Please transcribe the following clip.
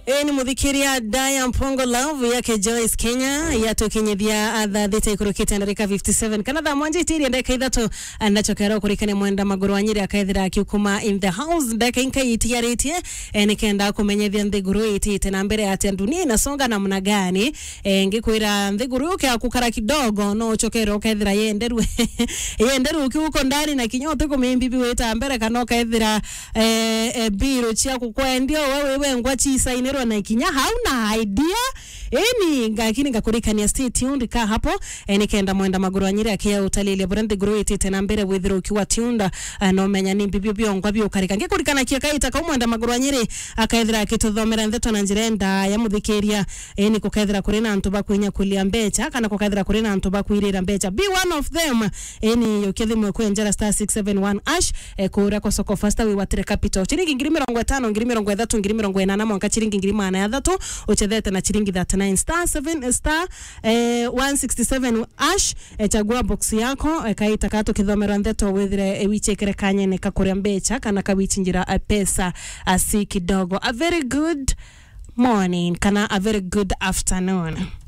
Ni muthikiria Daya Mpongo Love yake Joyce Kenya yatukinyithia atha thite kurukite ndarika 57 kana tha mwanje tiri ndeka ithatu anachokera kurikane mwenda maguru anyiri akaithira akiukuma in the house ndeka inka itiaritie nikenda kumenyethia nthiguru itite na mbere ati dunia inasonga namna gani ngikwira nthiguru uke akukara kidogo no chokera ukaithira yenderu ukiuko ndani na kinyoto kumimbibi weta mbere kana ukaithira biro chia kukwendio wewe ngwachi sainero na ikinya hauna idea ngakini ngakurikania stay tuned ka hapo nikenda mwenda maguru anyiri akia utalile brand guru itite na mbere withiro ukiwa tuned no menya ni bibio byongwa byo karika ngikurikana kia kaita ka mwenda maguru anyiri akaithira akituthomera ndeto na njirenda ya muthikiria ni kukaithira kuri na antu bakwinya kulia mbecha kana kukaithira kuri na antu bakwirira mbecha be one of them ni ukithimwe kwenjera star 671 ash kura kwa soko faster we watire capital chiringi 50 50 mwanka chiringi 3 uchethete na chiringi 39 star 7 star 167 ash chagua box yako kaita kato kithomera ndeto withire wichekere kanye ne kakuria mbecha kana kawichinjira pesa asi kidogo. A very good morning kana a very good afternoon.